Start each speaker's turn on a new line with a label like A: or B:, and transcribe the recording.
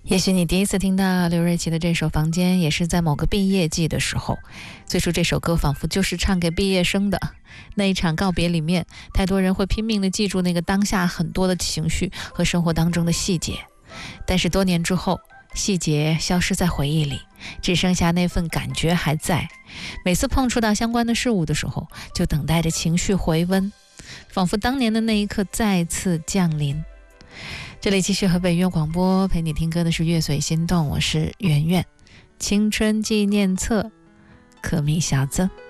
A: 也许你第一次听到刘瑞琦的这首《房间》，也是在某个毕业季的时候。最初这首歌仿佛就是唱给毕业生的。那一场告别里面，太多人会拼命地记住那个当下很多的情绪和生活当中的细节，但是多年之后，细节消失在回忆里，只剩下那份感觉还在。每次碰触到相关的事物的时候，就等待着情绪回温，仿佛当年的那一刻再次降临。这里继续河北音乐广播，陪你听歌的是乐随心动，我是圆圆。青春纪念册，可米小子。